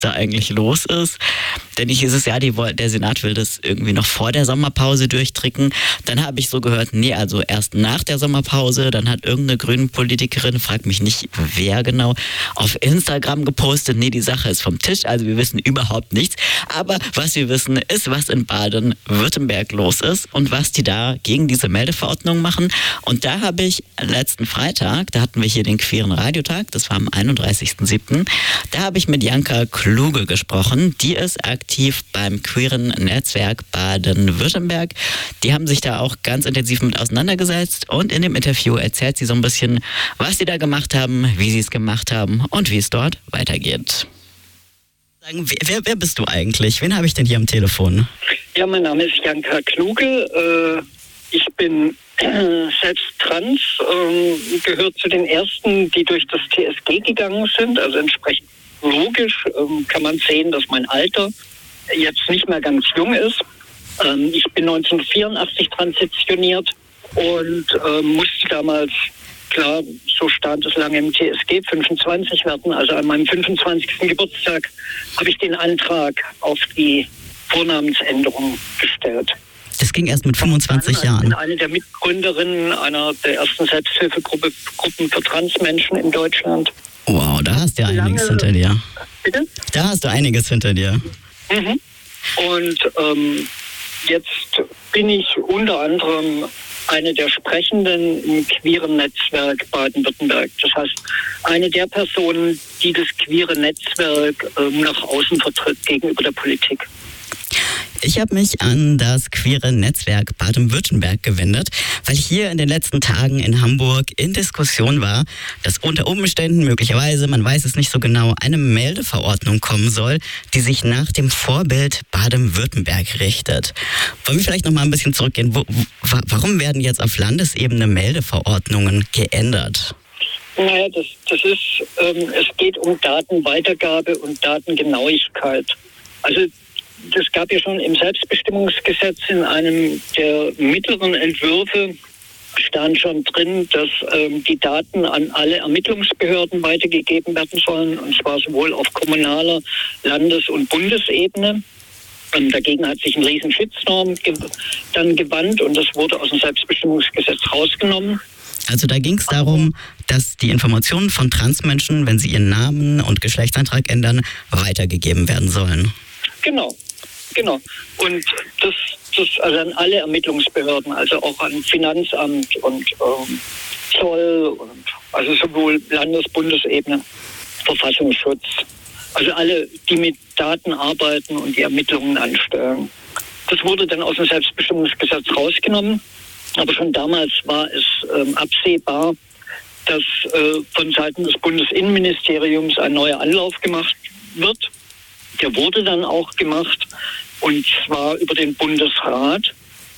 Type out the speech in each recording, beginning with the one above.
da eigentlich los ist. Denn hieß es ja, der Senat will das irgendwie noch vor der Sommerpause durchdrücken. Dann habe ich so gehört, nee, also erst nach der Sommerpause. Dann hat irgendeine Grünen-Politikerin, frag mich nicht wer genau, auf Instagram gepostet, nee, die Sache ist vom Tisch, also wir wissen überhaupt nichts. Aber was wir wissen, ist, was in Baden-Württemberg los ist und was die da gegen diese Meldeverordnung machen. Und da habe ich letzten Freitag, da hatten wir hier den Queeren Radiotag, das war am 31.07., da habe ich mit Janka Kluge gesprochen. Die ist aktiv beim Queeren Netzwerk Baden-Württemberg. Die haben sich da auch ganz intensiv mit auseinandergesetzt und in dem Interview erzählt sie so ein bisschen, was sie da gemacht haben, wie sie es gemacht haben und wie es dort weitergeht. Wer bist du eigentlich? Wen habe ich denn hier am Telefon? Ja, mein Name ist Janka Kluge. Ich bin selbst trans, gehört zu den Ersten, die durch das TSG gegangen sind. Also entsprechend logisch kann man sehen, dass mein Alter jetzt nicht mehr ganz jung ist. Ich bin 1984 transitioniert und musste damals, klar, so stand es lange im TSG, 25 werden. Also an meinem 25. Geburtstag habe ich den Antrag auf die Vornamensänderung gestellt. Das ging erst mit 25 Jahren. Ich bin eine der Mitgründerinnen einer der ersten Selbsthilfegruppen für Transmenschen in Deutschland. Wow, da hast du ja einiges hinter dir. Bitte? Da hast du einiges hinter dir. Mhm. Und jetzt bin ich unter anderem eine der Sprechenden im queeren Netzwerk Baden-Württemberg. Das heißt, eine der Personen, die das queere Netzwerk nach außen vertritt gegenüber der Politik. Ich habe mich an das queere Netzwerk Baden-Württemberg gewendet, weil hier in den letzten Tagen in Hamburg in Diskussion war, dass unter Umständen möglicherweise, man weiß es nicht so genau, eine Meldeverordnung kommen soll, die sich nach dem Vorbild Baden-Württemberg richtet. Wollen wir vielleicht noch mal ein bisschen zurückgehen? Warum werden jetzt auf Landesebene Meldeverordnungen geändert? Naja, das ist, es geht um Datenweitergabe und Datengenauigkeit. Also das gab ja schon im Selbstbestimmungsgesetz in einem der mittleren Entwürfe stand schon drin, dass die Daten an alle Ermittlungsbehörden weitergegeben werden sollen, und zwar sowohl auf kommunaler, Landes- und Bundesebene. Dagegen hat sich ein riesen Shitstorm dann gewandt und das wurde aus dem Selbstbestimmungsgesetz rausgenommen. Also da ging es darum, dass die Informationen von Transmenschen, wenn sie ihren Namen und Geschlechtseintrag ändern, weitergegeben werden sollen. Genau. Und das also an alle Ermittlungsbehörden, also auch an Finanzamt und Zoll, und also sowohl Landes-, Bundesebene, Verfassungsschutz. Also alle, die mit Daten arbeiten und die Ermittlungen anstellen. Das wurde dann aus dem Selbstbestimmungsgesetz rausgenommen. Aber schon damals war es absehbar, dass von Seiten des Bundesinnenministeriums ein neuer Anlauf gemacht wird. Der wurde dann auch gemacht, und zwar über den Bundesrat.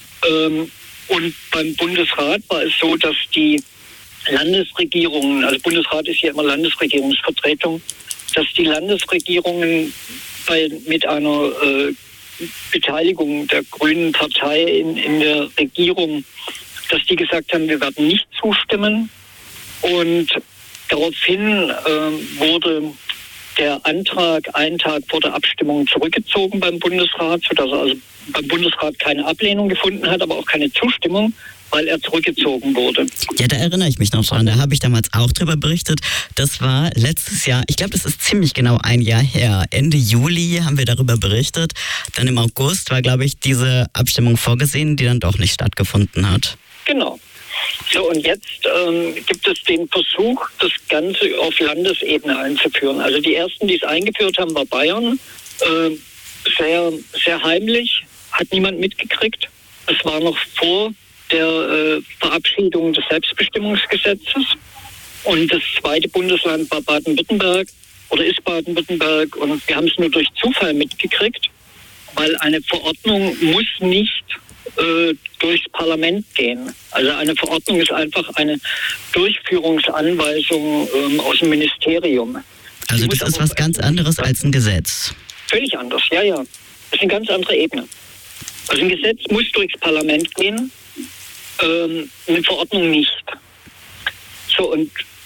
Und beim Bundesrat war es so, dass die Landesregierungen, also Bundesrat ist ja immer Landesregierungsvertretung, dass die Landesregierungen mit einer Beteiligung der Grünen Partei in der Regierung, dass die gesagt haben, wir werden nicht zustimmen. Und daraufhin wurde der Antrag einen Tag vor der Abstimmung zurückgezogen beim Bundesrat, sodass er also beim Bundesrat keine Ablehnung gefunden hat, aber auch keine Zustimmung, weil er zurückgezogen wurde. Ja, da erinnere ich mich noch dran. Da habe ich damals auch drüber berichtet. Das war letztes Jahr, ich glaube, das ist ziemlich genau ein Jahr her. Ende Juli haben wir darüber berichtet. Dann im August war, glaube ich, diese Abstimmung vorgesehen, die dann doch nicht stattgefunden hat. Genau. So, und jetzt gibt es den Versuch, das Ganze auf Landesebene einzuführen. Also die ersten, die es eingeführt haben, war Bayern. Sehr, sehr heimlich, hat niemand mitgekriegt. Es war noch vor der Verabschiedung des Selbstbestimmungsgesetzes. Und das zweite Bundesland war Baden-Württemberg oder ist Baden-Württemberg. Und wir haben es nur durch Zufall mitgekriegt, weil eine Verordnung muss nicht durchs Parlament gehen. Also eine Verordnung ist einfach eine Durchführungsanweisung aus dem Ministerium. Also das ist was ganz anderes als ein Gesetz. Völlig anders, ja. Das ist eine ganz andere Ebene. Also ein Gesetz muss durchs Parlament gehen, eine Verordnung nicht. So, und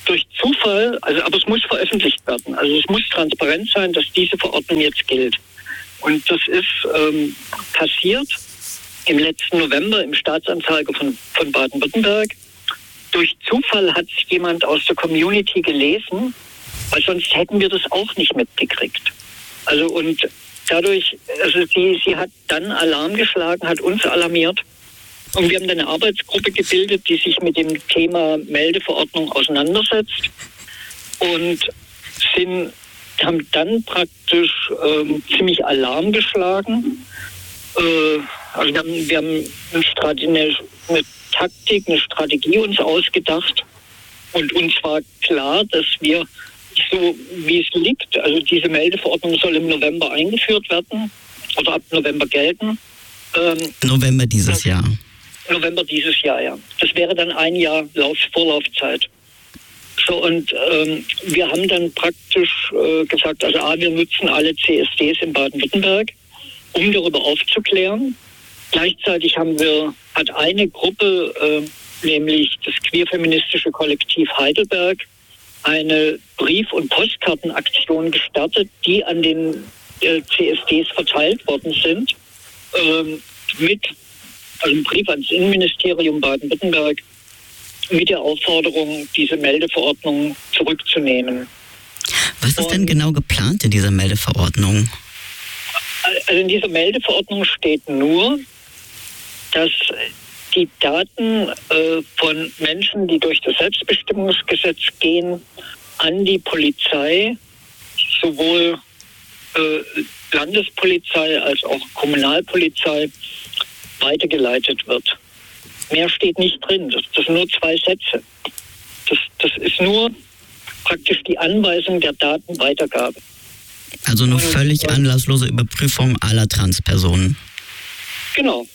durch Zufall, aber es muss veröffentlicht werden. Also es muss transparent sein, dass diese Verordnung jetzt gilt. Und das ist passiert im letzten November im Staatsanzeiger von Baden-Württemberg. Durch Zufall hat es jemand aus der Community gelesen, weil sonst hätten wir das auch nicht mitgekriegt. Also und dadurch, sie hat dann Alarm geschlagen, hat uns alarmiert. Und wir haben dann eine Arbeitsgruppe gebildet, die sich mit dem Thema Meldeverordnung auseinandersetzt und haben dann praktisch ziemlich Alarm geschlagen. Also wir haben eine Taktik, eine Strategie uns ausgedacht und uns war klar, dass wir so wie es liegt, also diese Meldeverordnung soll im November eingeführt werden oder ab November gelten. November dieses Jahr. November dieses Jahr, ja. Das wäre dann ein Jahr Vorlaufzeit. So, und wir haben dann praktisch gesagt, also wir nutzen alle CSDs in Baden-Württemberg, um darüber aufzuklären. Gleichzeitig hat eine Gruppe, nämlich das queerfeministische Kollektiv Heidelberg, eine Brief- und Postkartenaktion gestartet, die an den CSDs verteilt worden sind, also ein Brief ans Innenministerium Baden-Württemberg mit der Aufforderung, diese Meldeverordnung zurückzunehmen. Was ist denn genau geplant in dieser Meldeverordnung? Also in dieser Meldeverordnung steht nur, dass die Daten von Menschen, die durch das Selbstbestimmungsgesetz gehen, an die Polizei, sowohl Landespolizei als auch Kommunalpolizei, weitergeleitet wird. Mehr steht nicht drin. Das sind nur 2 Sätze. Das ist nur praktisch die Anweisung der Datenweitergabe. Also eine völlig anlasslose Überprüfung aller Transpersonen. Genau.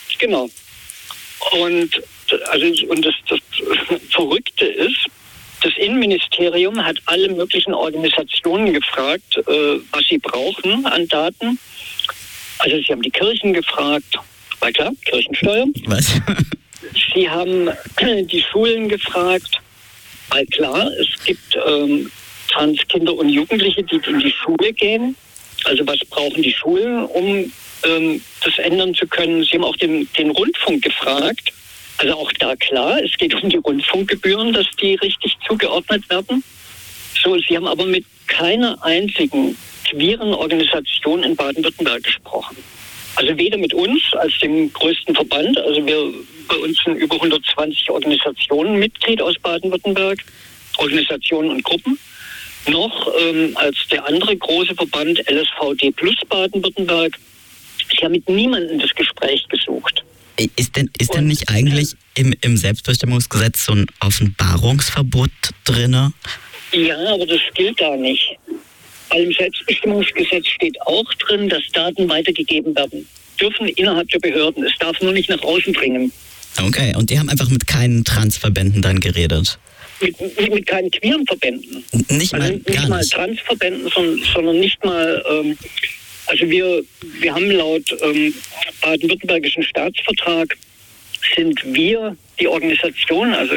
Und das Verrückte ist, das Innenministerium hat alle möglichen Organisationen gefragt, was sie brauchen an Daten. Also sie haben die Kirchen gefragt, weil klar, Kirchensteuer. Was? Sie haben die Schulen gefragt, weil klar, es gibt Transkinder und Jugendliche, die in die Schule gehen. Also was brauchen die Schulen, um das ändern zu können? Sie haben auch den Rundfunk gefragt. Also auch da klar, es geht um die Rundfunkgebühren, dass die richtig zugeordnet werden. So, sie haben aber mit keiner einzigen queeren Organisation in Baden-Württemberg gesprochen. Also weder mit uns als dem größten Verband, also bei uns sind über 120 Organisationen Mitglied aus Baden-Württemberg, Organisationen und Gruppen, noch als der andere große Verband LSVD Plus Baden-Württemberg. Sie haben mit niemandem das Gespräch gesucht. Ist denn nicht eigentlich im Selbstbestimmungsgesetz so ein Offenbarungsverbot drin? Ja, aber das gilt da nicht. Weil im Selbstbestimmungsgesetz steht auch drin, dass Daten weitergegeben werden dürfen innerhalb der Behörden. Es darf nur nicht nach außen dringen. Okay, und die haben einfach mit keinen Transverbänden dann geredet? Mit keinen queeren Verbänden. Nicht mal Transverbänden, sondern nicht mal... Also wir haben laut baden-württembergischen Staatsvertrag sind wir die Organisation, also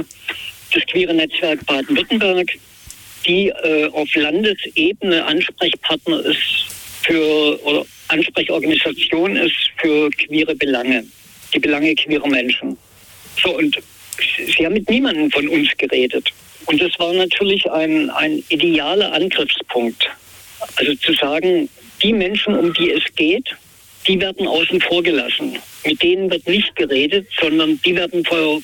das queere Netzwerk Baden-Württemberg, die auf Landesebene Ansprechpartner ist oder Ansprechorganisation ist für queere Belange, die Belange queerer Menschen. So, und sie haben mit niemandem von uns geredet. Und das war natürlich ein idealer Angriffspunkt. Also zu sagen, die Menschen, um die es geht, die werden außen vor gelassen. Mit denen wird nicht geredet, sondern die werden vor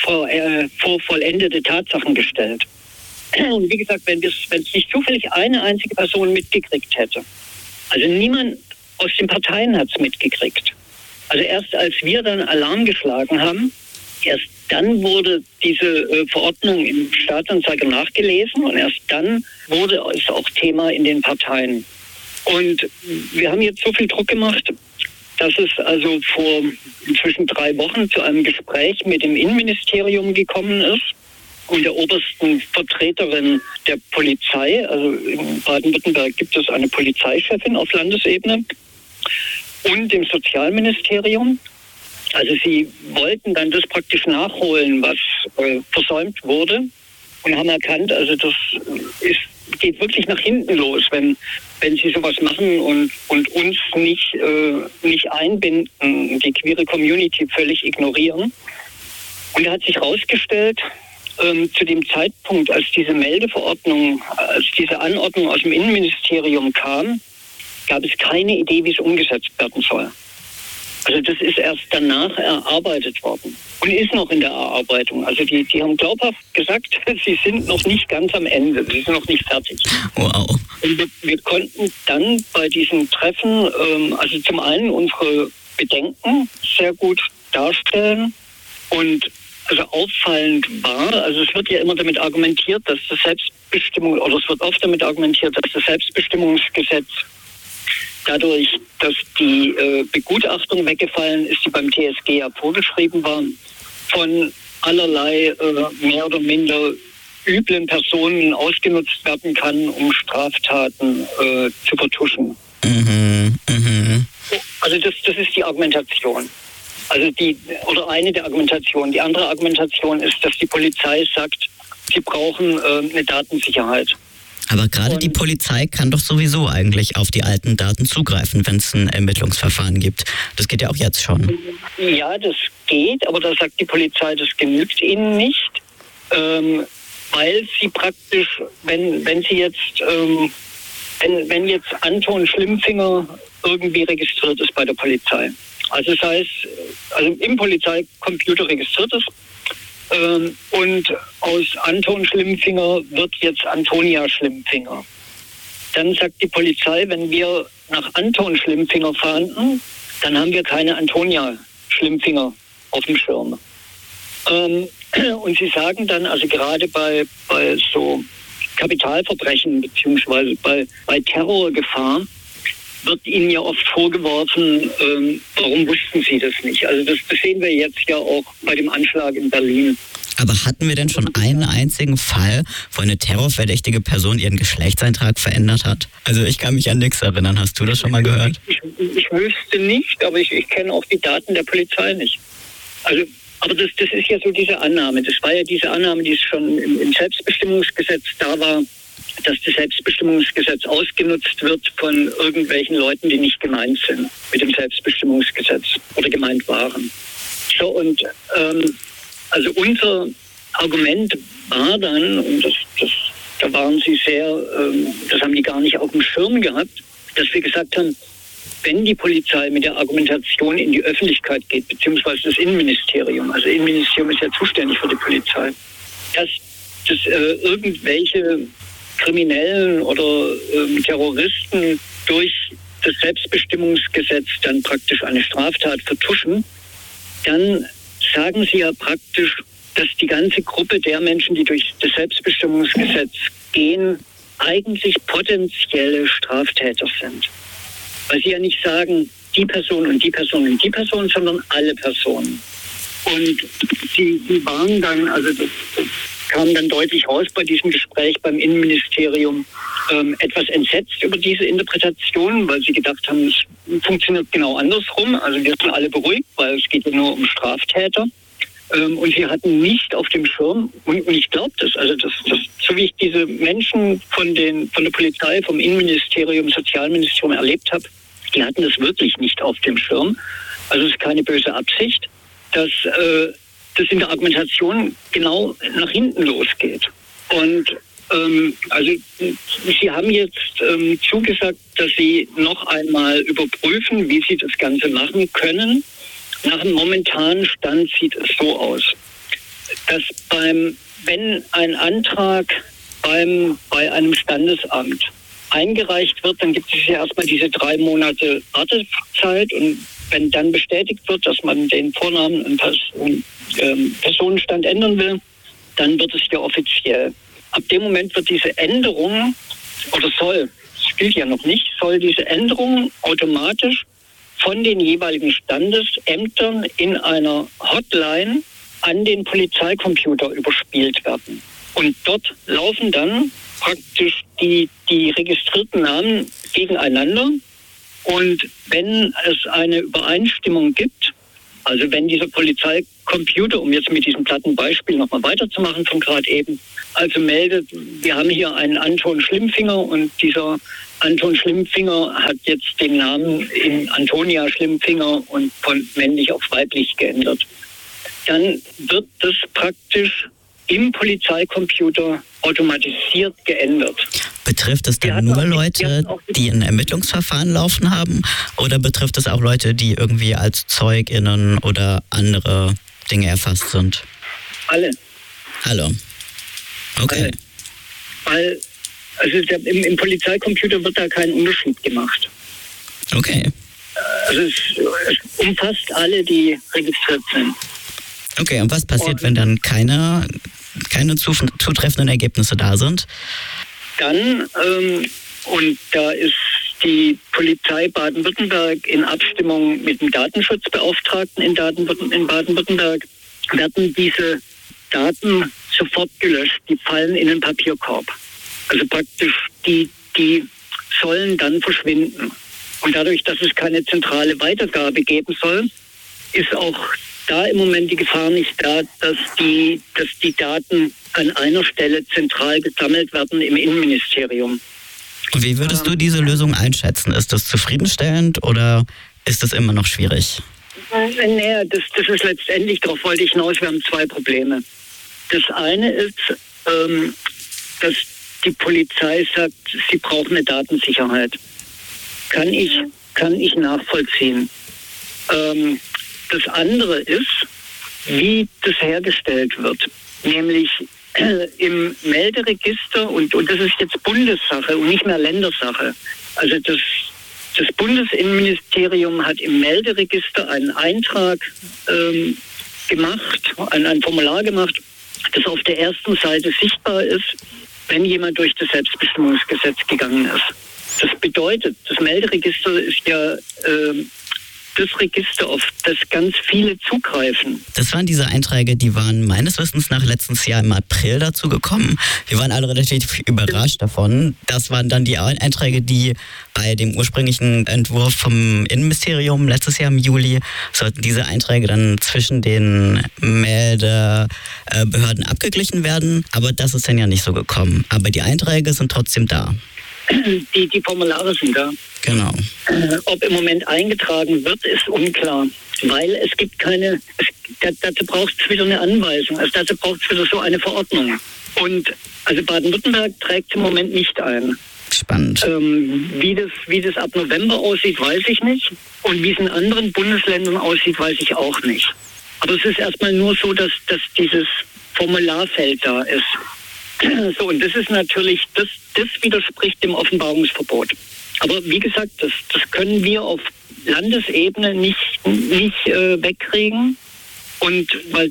vollendete Tatsachen gestellt. Und wie gesagt, wenn es nicht zufällig eine einzige Person mitgekriegt hätte, also niemand aus den Parteien hat es mitgekriegt. Also erst als wir dann Alarm geschlagen haben, erst dann wurde diese Verordnung im Staatsanzeiger nachgelesen und erst dann wurde es auch Thema in den Parteien. Und wir haben jetzt so viel Druck gemacht, dass es also vor inzwischen 3 Wochen zu einem Gespräch mit dem Innenministerium gekommen ist und der obersten Vertreterin der Polizei. Also in Baden-Württemberg gibt es eine Polizeichefin auf Landesebene und dem Sozialministerium. Also sie wollten dann das praktisch nachholen, was versäumt wurde. und haben erkannt, also das geht wirklich nach hinten los, wenn sie sowas machen und uns nicht einbinden, die queere Community völlig ignorieren. Und da hat sich herausgestellt, zu dem Zeitpunkt, als diese Meldeverordnung, als diese Anordnung aus dem Innenministerium kam, gab es keine Idee, wie es umgesetzt werden soll. Also das ist erst danach erarbeitet worden und ist noch in der Erarbeitung. Also die haben glaubhaft gesagt, sie sind noch nicht ganz am Ende, sie sind noch nicht fertig. Wow. Und wir konnten dann bei diesen Treffen, also zum einen unsere Bedenken sehr gut darstellen und also auffallend war, also es wird ja immer damit argumentiert, dass das es wird oft damit argumentiert, dass das Selbstbestimmungsgesetz dadurch, dass die Begutachtung weggefallen ist, die beim TSG ja vorgeschrieben war, von allerlei mehr oder minder üblen Personen ausgenutzt werden kann, um Straftaten zu vertuschen. Also das ist die Argumentation. Also eine der Argumentationen. Die andere Argumentation ist, dass die Polizei sagt, sie brauchen eine Datensicherheit. Aber gerade die Polizei kann doch sowieso eigentlich auf die alten Daten zugreifen, wenn es ein Ermittlungsverfahren gibt. Das geht ja auch jetzt schon. Ja, das geht, aber da sagt die Polizei, das genügt ihnen nicht, weil sie praktisch, wenn jetzt Anton Schlimmfinger irgendwie registriert ist bei der Polizei, also das heißt, im Polizeicomputer registriert ist, und aus Anton Schlimmfinger wird jetzt Antonia Schlimmfinger. Dann sagt die Polizei, wenn wir nach Anton Schlimmfinger fahnden, dann haben wir keine Antonia Schlimmfinger auf dem Schirm. Und sie sagen dann, also gerade bei so Kapitalverbrechen beziehungsweise bei Terrorgefahr, wird ihnen ja oft vorgeworfen, warum wussten sie das nicht? Also das sehen wir jetzt ja auch bei dem Anschlag in Berlin. Aber hatten wir denn schon einen einzigen Fall, wo eine terrorverdächtige Person ihren Geschlechtseintrag verändert hat? Also ich kann mich an nichts erinnern. Hast du das schon mal gehört? Ich wüsste nicht, aber ich kenne auch die Daten der Polizei nicht. Also, aber das ist ja so diese Annahme. Das war ja diese Annahme, die schon im Selbstbestimmungsgesetz da war, dass das Selbstbestimmungsgesetz ausgenutzt wird von irgendwelchen Leuten, die nicht gemeint sind mit dem Selbstbestimmungsgesetz oder gemeint waren. So, und also unser Argument war dann, und da waren sie sehr, das haben die gar nicht auf dem Schirm gehabt, dass wir gesagt haben, wenn die Polizei mit der Argumentation in die Öffentlichkeit geht, beziehungsweise das Innenministerium, also das Innenministerium ist ja zuständig für die Polizei, dass irgendwelche Kriminellen oder Terroristen durch das Selbstbestimmungsgesetz dann praktisch eine Straftat vertuschen, dann sagen sie ja praktisch, dass die ganze Gruppe der Menschen, die durch das Selbstbestimmungsgesetz gehen, eigentlich potenzielle Straftäter sind. Weil sie ja nicht sagen, die Person und die Person und die Person, sondern alle Personen. Und sie waren dann, also das kam dann deutlich raus bei diesem Gespräch beim Innenministerium, etwas entsetzt über diese Interpretation, weil sie gedacht haben, es funktioniert genau andersrum. Also wir sind alle beruhigt, weil es geht ja nur um Straftäter. Und sie hatten nicht auf dem Schirm, und ich glaube das, also das, so wie ich diese Menschen von der Polizei, vom Innenministerium, Sozialministerium erlebt habe, die hatten das wirklich nicht auf dem Schirm. Also es ist keine böse Absicht, dass das in der Argumentation genau nach hinten losgeht. Und also Sie haben jetzt zugesagt, dass Sie noch einmal überprüfen, wie Sie das Ganze machen können. Nach dem momentanen Stand sieht es so aus, dass wenn ein Antrag bei einem Standesamt eingereicht wird, dann gibt es ja erstmal diese 3 Monate Wartezeit, und wenn dann bestätigt wird, dass man den Vornamen und Personenstand ändern will, dann wird es ja offiziell. Ab dem Moment wird diese Änderung, oder das gilt ja noch nicht, soll diese Änderung automatisch von den jeweiligen Standesämtern in einer Hotline an den Polizeicomputer überspielt werden. Und dort laufen dann praktisch die registrierten Namen gegeneinander. Und wenn es eine Übereinstimmung gibt, Also wenn dieser Polizeicomputer, um jetzt mit diesem platten Beispiel nochmal weiterzumachen von gerade eben, also meldet, wir haben hier einen Anton Schlimmfinger und dieser Anton Schlimmfinger hat jetzt den Namen in Antonia Schlimmfinger und von männlich auf weiblich geändert. Dann wird das praktisch im Polizeicomputer automatisiert geändert. Betrifft es dann nur Leute, die ein Ermittlungsverfahren laufen haben, oder betrifft es auch Leute, die irgendwie als ZeugInnen oder andere Dinge erfasst sind? Alle. Okay. Alle. Weil im Polizeicomputer wird da kein Unterschied gemacht. Okay. Also es umfasst alle, die registriert sind. Okay, und was passiert, wenn dann keine zutreffenden Ergebnisse da sind? Dann, und da ist die Polizei Baden-Württemberg in Abstimmung mit dem Datenschutzbeauftragten in Baden-Württemberg, werden diese Daten sofort gelöscht. Die fallen in den Papierkorb. Also praktisch, die sollen dann verschwinden. Und dadurch, dass es keine zentrale Weitergabe geben soll, ist auch da im Moment die Gefahr nicht da, dass die Daten an einer Stelle zentral gesammelt werden im Innenministerium. Und wie würdest du diese Lösung einschätzen? Ist das zufriedenstellend oder ist das immer noch schwierig? Naja, das ist letztendlich, darauf wollte ich hinaus, wir haben zwei Probleme. Das eine ist, dass die Polizei sagt, sie braucht eine Datensicherheit. Kann ich nachvollziehen. Das andere ist, wie das hergestellt wird. Nämlich im Melderegister, und das ist jetzt Bundessache und nicht mehr Ländersache. Also das Bundesinnenministerium hat im Melderegister einen Eintrag gemacht, ein Formular gemacht, das auf der ersten Seite sichtbar ist, wenn jemand durch das Selbstbestimmungsgesetz gegangen ist. Das bedeutet, das Melderegister ist ja das Register, auf das ganz viele zugreifen. Das waren diese Einträge, die waren meines Wissens nach letztes Jahr im April dazu gekommen. Wir waren alle relativ überrascht davon. Das waren dann die Einträge, die bei dem ursprünglichen Entwurf vom Innenministerium letztes Jahr im Juli, sollten diese Einträge dann zwischen den Meldebehörden abgeglichen werden. Aber das ist dann ja nicht so gekommen. Aber die Einträge sind trotzdem da. Die Formulare sind da. Genau. Ob im Moment eingetragen wird, ist unklar. Weil es gibt dazu braucht es wieder eine Anweisung. Also dazu braucht es wieder so eine Verordnung. Und also Baden-Württemberg trägt im Moment nicht ein. Spannend. Wie das ab November aussieht, weiß ich nicht. Und wie es in anderen Bundesländern aussieht, weiß ich auch nicht. Aber es ist erstmal nur so, dass dieses Formularfeld da ist. So, und das ist natürlich, das widerspricht dem Offenbarungsverbot. Aber wie gesagt, das können wir auf Landesebene nicht wegkriegen. Und weil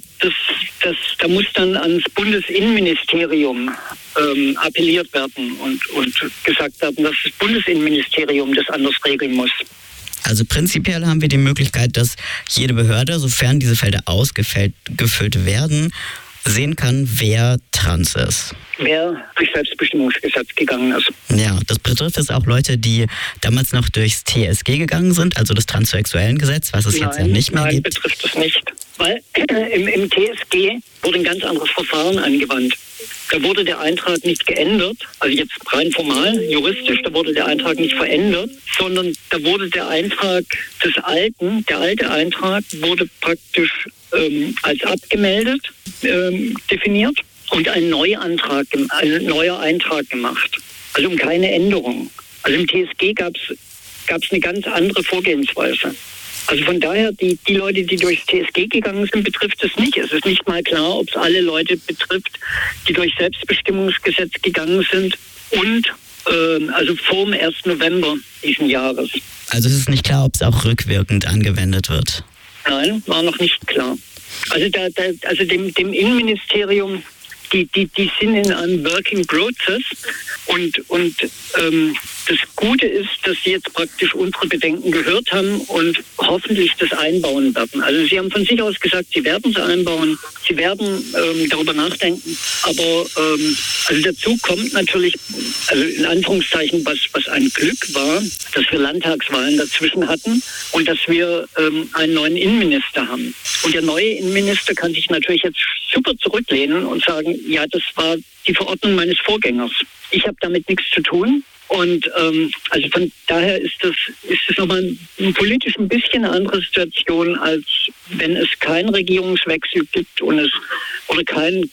da muss dann ans Bundesinnenministerium appelliert werden und gesagt werden, dass das Bundesinnenministerium das anders regeln muss. Also prinzipiell haben wir die Möglichkeit, dass jede Behörde, sofern diese Felder ausgefüllt werden, sehen kann, wer trans ist. Wer durch Selbstbestimmungsgesetz gegangen ist. Ja, das betrifft es auch Leute, die damals noch durchs TSG gegangen sind, also das Transsexuellengesetz, was es jetzt ja nicht mehr gibt. Nein, betrifft es nicht. Weil im TSG wurde ein ganz anderes Verfahren angewandt. Da wurde der Eintrag nicht geändert, also jetzt rein formal, juristisch, da wurde der Eintrag nicht verändert, sondern da wurde der Eintrag der alte Eintrag wurde praktisch als abgemeldet definiert und ein neuer Eintrag gemacht. Also um keine Änderung. Also im TSG gab es eine ganz andere Vorgehensweise. Also von daher, die Leute, die durchs TSG gegangen sind, betrifft es nicht. Es ist nicht mal klar, ob es alle Leute betrifft, die durch Selbstbestimmungsgesetz gegangen sind und also vor dem 1. November diesen Jahres. Also es ist nicht klar, ob es auch rückwirkend angewendet wird? Nein, war noch nicht klar. Also dem Innenministerium die sind in einem Working Process und das Gute ist, dass sie jetzt praktisch unsere Bedenken gehört haben und hoffentlich das einbauen werden. Also sie haben von sich aus gesagt, sie werden es einbauen, sie werden darüber nachdenken, aber also dazu kommt natürlich, also in Anführungszeichen, was ein Glück war, dass wir Landtagswahlen dazwischen hatten und dass wir einen neuen Innenminister haben. Und der neue Innenminister kann sich natürlich jetzt super zurücklehnen und sagen, ja, das war die Verordnung meines Vorgängers. Ich habe damit nichts zu tun. Und also von daher ist das nochmal politisch ein bisschen eine andere Situation, als wenn es keinen Regierungswechsel gibt und es oder keine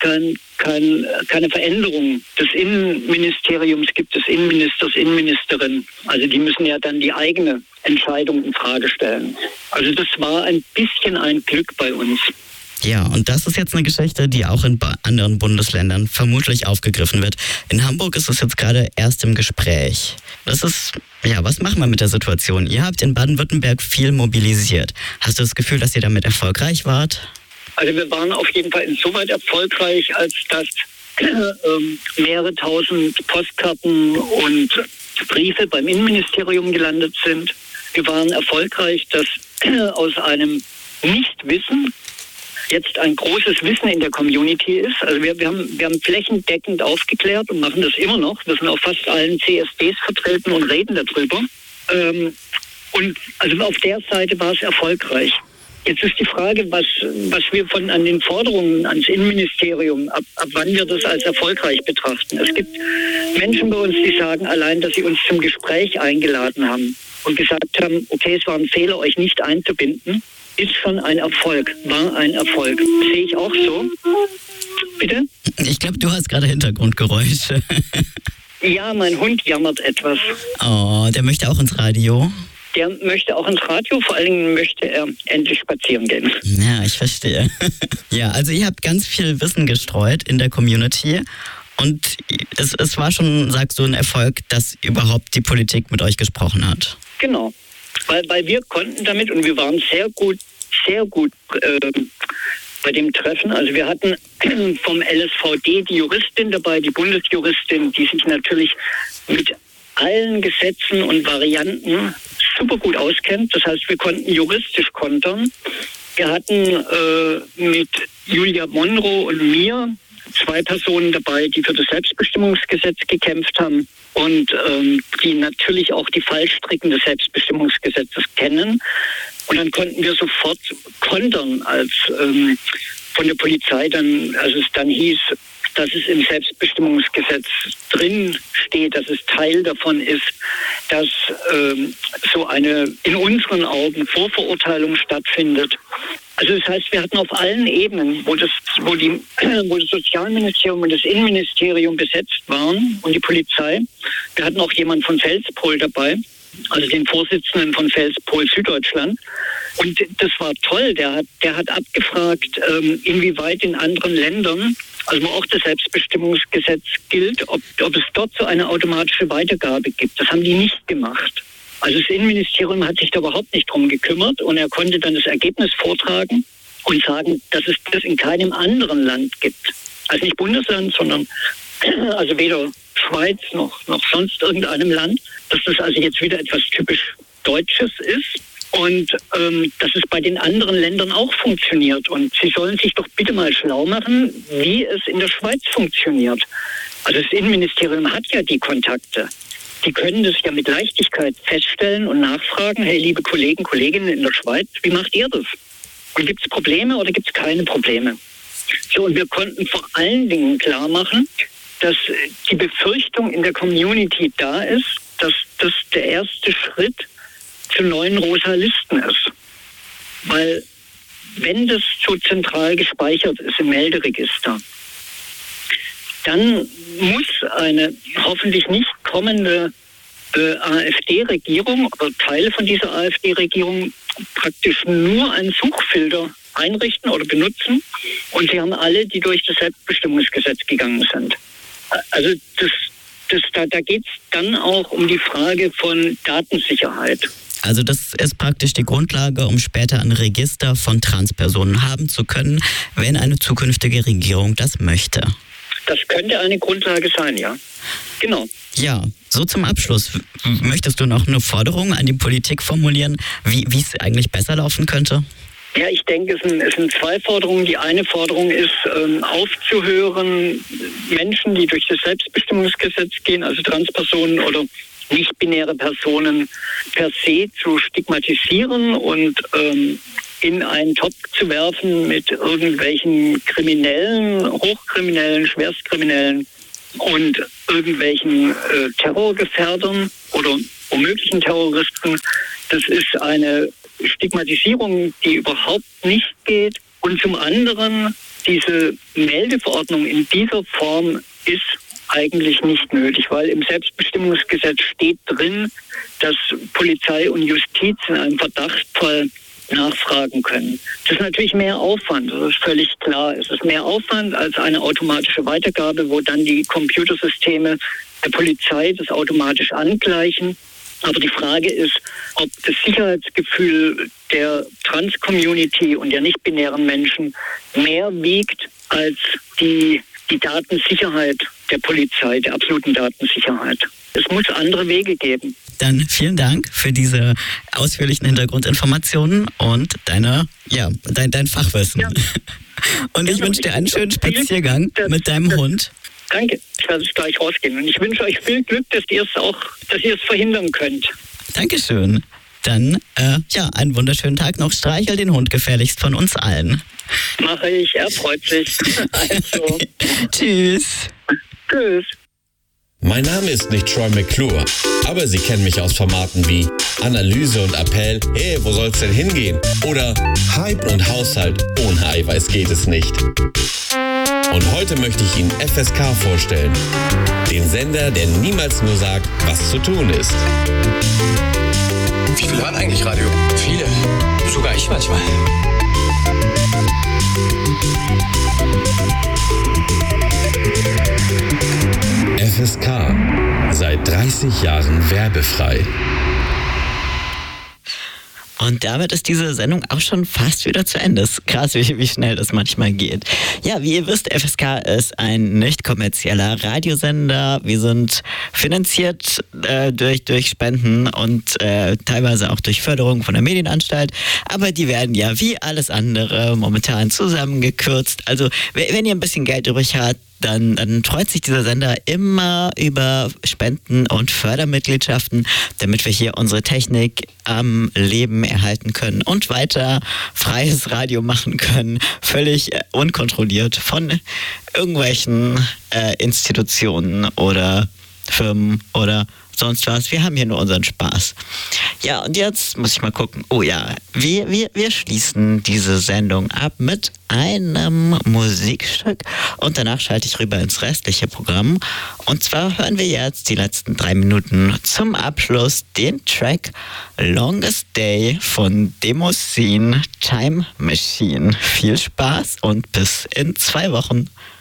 Veränderung des Innenministeriums gibt, des Innenministers, Innenministerin. Also die müssen ja dann die eigene Entscheidung in Frage stellen. Also das war ein bisschen ein Glück bei uns. Ja, und das ist jetzt eine Geschichte, die auch in anderen Bundesländern vermutlich aufgegriffen wird. In Hamburg ist es jetzt gerade erst im Gespräch. Was machen wir mit der Situation? Ihr habt in Baden-Württemberg viel mobilisiert. Hast du das Gefühl, dass ihr damit erfolgreich wart? Also wir waren auf jeden Fall insoweit erfolgreich, als dass mehrere tausend Postkarten und Briefe beim Innenministerium gelandet sind. Wir waren erfolgreich, dass aus einem Nichtwissen jetzt ein großes Wissen in der Community ist. Also wir haben flächendeckend aufgeklärt und machen das immer noch. Wir sind auf fast allen CSDs vertreten und reden darüber. Und also auf der Seite war es erfolgreich. Jetzt ist die Frage, was wir an den Forderungen ans Innenministerium, ab wann wir das als erfolgreich betrachten. Es gibt Menschen bei uns, die sagen, allein, dass sie uns zum Gespräch eingeladen haben und gesagt haben, okay, es war ein Fehler, euch nicht einzubinden, ist schon ein Erfolg, war ein Erfolg. Sehe ich auch so. Bitte? Ich glaube, du hast gerade Hintergrundgeräusche. Ja, mein Hund jammert etwas. Oh, der möchte auch ins Radio? Der möchte auch ins Radio, vor allen Dingen möchte er endlich spazieren gehen. Ja, ich verstehe. Ja, also ihr habt ganz viel Wissen gestreut in der Community und es war schon, sagst du, ein Erfolg, dass überhaupt die Politik mit euch gesprochen hat. Genau. Weil wir konnten damit und wir waren sehr gut bei dem Treffen. Also wir hatten vom LSVD die Juristin dabei, die Bundesjuristin, die sich natürlich mit allen Gesetzen und Varianten super gut auskennt. Das heißt, wir konnten juristisch kontern. Wir hatten mit Julia Monroe und mir 2 Personen dabei, die für das Selbstbestimmungsgesetz gekämpft haben und die natürlich auch die Fallstricken des Selbstbestimmungsgesetzes kennen. Und dann konnten wir sofort kontern, als von der Polizei dann, als es dann hieß, dass es im Selbstbestimmungsgesetz drin steht, dass es Teil davon ist, dass so eine in unseren Augen Vorverurteilung stattfindet. Also das heißt, wir hatten auf allen Ebenen, wo das Sozialministerium und das Innenministerium besetzt waren und die Polizei, wir hatten auch jemanden von Felspol dabei, also den Vorsitzenden von Felspol Süddeutschland. Und das war toll. Der hat abgefragt, inwieweit in anderen Ländern, also wo auch das Selbstbestimmungsgesetz gilt, ob es dort so eine automatische Weitergabe gibt. Das haben die nicht gemacht. Also das Innenministerium hat sich da überhaupt nicht drum gekümmert und er konnte dann das Ergebnis vortragen und sagen, dass es das in keinem anderen Land gibt. Also nicht Bundesland, sondern also weder Schweiz noch sonst irgendeinem Land, dass das also jetzt wieder etwas typisch Deutsches ist und dass es bei den anderen Ländern auch funktioniert. Und Sie sollen sich doch bitte mal schlau machen, wie es in der Schweiz funktioniert. Also das Innenministerium hat ja die Kontakte. Die können das ja mit Leichtigkeit feststellen und nachfragen, hey, liebe Kollegen, Kolleginnen in der Schweiz, wie macht ihr das? Und gibt es Probleme oder gibt es keine Probleme? So, und wir konnten vor allen Dingen klar machen, dass die Befürchtung in der Community da ist, dass das der erste Schritt zu neuen rosa Listen ist. Weil wenn das so zentral gespeichert ist im Melderegister, dann muss eine hoffentlich nicht kommende AfD-Regierung oder Teile von dieser AfD-Regierung praktisch nur einen Suchfilter einrichten oder benutzen. Und sie haben alle, die durch das Selbstbestimmungsgesetz gegangen sind. Also da geht es dann auch um die Frage von Datensicherheit. Also das ist praktisch die Grundlage, um später ein Register von Transpersonen haben zu können, wenn eine zukünftige Regierung das möchte. Das könnte eine Grundlage sein, ja. Genau. Ja, so zum Abschluss. Möchtest du noch eine Forderung an die Politik formulieren, wie es eigentlich besser laufen könnte? Ja, ich denke, es sind zwei Forderungen. Die eine Forderung ist, aufzuhören, Menschen, die durch das Selbstbestimmungsgesetz gehen, also Transpersonen oder nicht-binäre Personen per se zu stigmatisieren und in einen Topf zu werfen mit irgendwelchen Kriminellen, Hochkriminellen, Schwerstkriminellen und irgendwelchen Terrorgefährdern oder womöglichen Terroristen. Das ist eine Stigmatisierung, die überhaupt nicht geht. Und zum anderen, diese Meldeverordnung in dieser Form ist eigentlich nicht nötig, weil im Selbstbestimmungsgesetz steht drin, dass Polizei und Justiz in einem Verdachtsfall nachfragen können. Das ist natürlich mehr Aufwand, das ist völlig klar. Es ist mehr Aufwand als eine automatische Weitergabe, wo dann die Computersysteme der Polizei das automatisch angleichen. Aber die Frage ist, ob das Sicherheitsgefühl der Trans-Community und der nicht-binären Menschen mehr wiegt als die Datensicherheit der Polizei, der absoluten Datensicherheit. Es muss andere Wege geben. Dann vielen Dank für diese ausführlichen Hintergrundinformationen und dein Fachwissen. Ja. Und ich wünsche dir einen schönen Spaziergang mit deinem Hund. Danke, ich werde jetzt gleich rausgehen. Und ich wünsche euch viel Glück, dass ihr es verhindern könnt. Dankeschön. Dann, einen wunderschönen Tag noch. Streichel den Hund gefährlichst von uns allen. Mache ich, er freut sich. Also. Tschüss. Tschüss. Mein Name ist nicht Troy McClure, aber Sie kennen mich aus Formaten wie Analyse und Appell, hey, wo soll's denn hingehen? Oder Hype und Haushalt, ohne Eiweiß geht es nicht. Und heute möchte ich Ihnen FSK vorstellen. Den Sender, der niemals nur sagt, was zu tun ist. Wie viele hören eigentlich Radio? Viele. Sogar ich manchmal. FSK. Seit 30 Jahren werbefrei. Und damit ist diese Sendung auch schon fast wieder zu Ende. Es ist krass, wie schnell das manchmal geht. Ja, wie ihr wisst, FSK ist ein nicht kommerzieller Radiosender. Wir sind finanziert durch Spenden und teilweise auch durch Förderung von der Medienanstalt. Aber die werden ja wie alles andere momentan zusammengekürzt. Also wenn ihr ein bisschen Geld übrig habt, dann freut sich dieser Sender immer über Spenden und Fördermitgliedschaften, damit wir hier unsere Technik am Leben erhalten können und weiter freies Radio machen können, völlig unkontrolliert von irgendwelchen Institutionen oder Firmen oder sonst was. Wir haben hier nur unseren Spaß. Ja, und jetzt muss ich mal gucken. Oh ja, wir schließen diese Sendung ab mit einem Musikstück und danach schalte ich rüber ins restliche Programm. Und zwar hören wir jetzt die letzten 3 Minuten zum Abschluss den Track Longest Day von Demoscene Time Machine. Viel Spaß und bis in 2 Wochen.